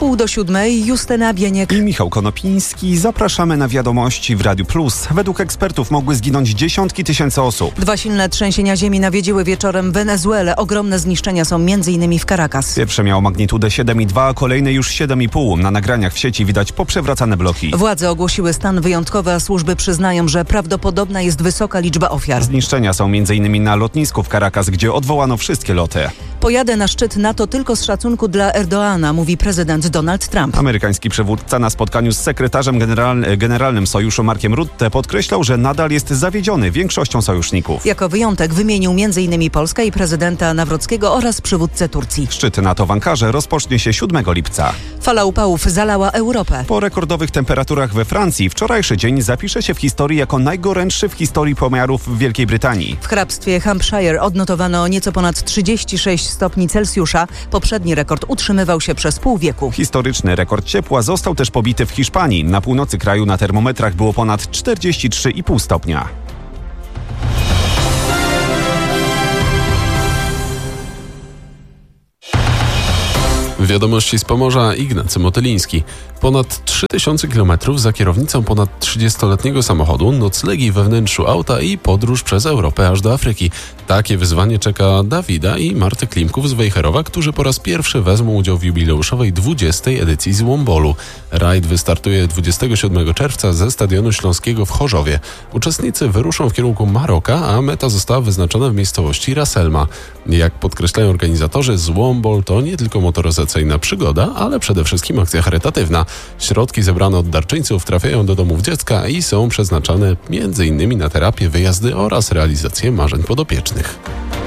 6:30 Justyna Bieniek i Michał Konopiński. Zapraszamy na wiadomości w Radiu Plus. Według ekspertów mogły zginąć dziesiątki tysięcy osób. 2 silne trzęsienia ziemi nawiedziły wieczorem Wenezuelę. Ogromne zniszczenia są m.in. w Caracas. Pierwsze miało magnitudę 7,2, a kolejne już 7,5. Na nagraniach w sieci widać poprzewracane bloki. Władze ogłosiły stan wyjątkowy, a służby przyznają, że prawdopodobna jest wysoka liczba ofiar. Zniszczenia są m.in. na lotnisku w Caracas, gdzie odwołano wszystkie loty. Pojadę na szczyt NATO tylko z szacunku dla Erdoana, mówi prezydent Donald Trump. Amerykański przywódca na spotkaniu z sekretarzem generalnym sojuszu Markiem Rutte podkreślał, że nadal jest zawiedziony większością sojuszników. Jako wyjątek wymienił m.in. Polskę i prezydenta Nawrockiego oraz przywódcę Turcji. Szczyt NATO w Ankarze rozpocznie się 7 lipca. Fala upałów zalała Europę. Po rekordowych temperaturach we Francji wczorajszy dzień zapisze się w historii jako najgorętszy w historii pomiarów w Wielkiej Brytanii. W hrabstwie Hampshire odnotowano nieco ponad 36 stopni Celsjusza. Poprzedni rekord utrzymywał się przez pół wieku. Historyczny rekord ciepła został też pobity w Hiszpanii. Na północy kraju na termometrach było ponad 43,5 stopnia. Wiadomości z Pomorza, Ignacy Motyliński. Ponad 3000 km za kierownicą ponad 30-letniego samochodu, noclegi we wnętrzu auta i podróż przez Europę aż do Afryki. Takie wyzwanie czeka Dawida i Marty Klimków z Wejherowa, którzy po raz pierwszy wezmą udział w jubileuszowej 20. edycji Złombolu. Rajd wystartuje 27 czerwca ze Stadionu Śląskiego w Chorzowie. Uczestnicy wyruszą w kierunku Maroka, a meta została wyznaczona w miejscowości Ras Elma. Jak podkreślają organizatorzy, Złombol to nie tylko motoryzacyjna przygoda, ale przede wszystkim akcja charytatywna. Środki zebrane od darczyńców trafiają do domów dziecka i są przeznaczane m.in. na terapię, wyjazdy oraz realizację marzeń podopiecznych.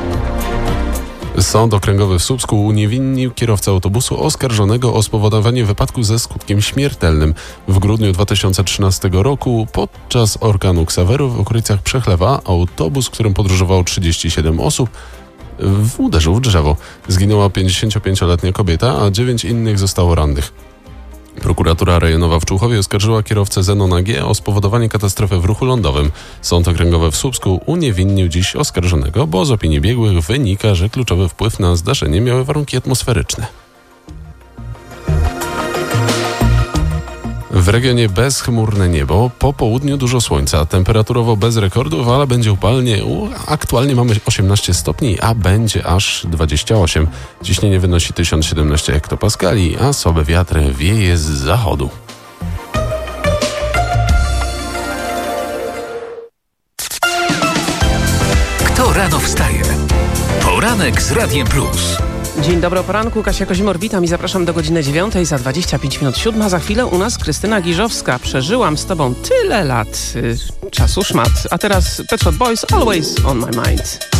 Sąd Okręgowy w Słupsku uniewinnił kierowcę autobusu oskarżonego o spowodowanie wypadku ze skutkiem śmiertelnym. W grudniu 2013 roku podczas orkanu Ksaweru w okolicach Przechlewa autobus, którym podróżowało 37 osób, uderzył w drzewo. Zginęła 55-letnia kobieta, a 9 innych zostało rannych. Prokuratura rejonowa w Człuchowie oskarżyła kierowcę Zenona G. o spowodowanie katastrofy w ruchu lądowym. Sąd Okręgowy w Słupsku uniewinnił dziś oskarżonego, bo z opinii biegłych wynika, że kluczowy wpływ na zdarzenie miały warunki atmosferyczne. W regionie bezchmurne niebo, po południu dużo słońca, temperaturowo bez rekordów, ale będzie upalnie. Aktualnie mamy 18 stopni, a będzie aż 28. Ciśnienie wynosi 1017 hektopaskali, a słaby wiatr wieje z zachodu. Kto rano wstaje? Poranek z Radiem Plus. Dzień dobry, o poranku. Kasia Kozimor, witam i zapraszam do godziny 9 za 25 minut 7. Za chwilę u nas Krystyna Giżowska. Przeżyłam z tobą tyle lat. Czasu szmat. A teraz Pet Shop Boys, Always on my mind.